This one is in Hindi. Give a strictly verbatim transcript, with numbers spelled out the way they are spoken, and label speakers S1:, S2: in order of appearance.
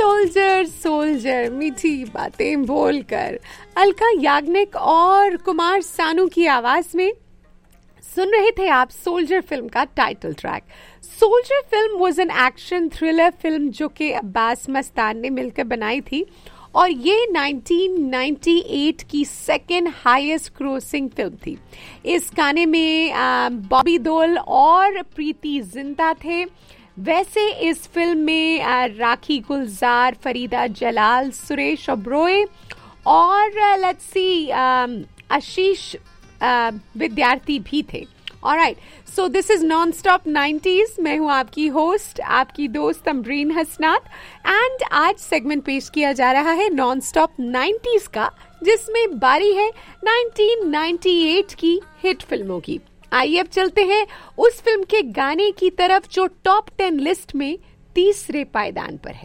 S1: सोल्जर सोल्जर मीठी बातें बोलकर, अलका याग्निक और कुमार सानू की आवाज में सुन रहे थे आप सोल्जर फिल्म का title track. Soldier film was an action thriller film जो कि अब्बास मस्तान ने मिलकर बनाई थी और ये नाइनटीन नाइंटी एट की सेकेंड हाईएस्ट क्रोसिंग फिल्म थी। इस गाने में बॉबी देओल और प्रीति जिंटा थे। वैसे इस फिल्म में राखी गुलजार, फरीदा जलाल, सुरेश ओबरॉय और लेट्स सी आशीष विद्यार्थी भी थे। Alright, so this is non stop nineties. मैं हूं आपकी होस्ट, आपकी दोस्त अमरीन हसनात, एंड आज सेगमेंट पेश किया जा रहा है नॉन स्टॉप नाइंटीज़ का, जिसमें बारी है नाइनटीन नाइंटी एट की हिट फिल्मों की। आइए अब चलते हैं उस फिल्म के गाने की तरफ जो टॉप टेन लिस्ट में तीसरे पायदान पर है।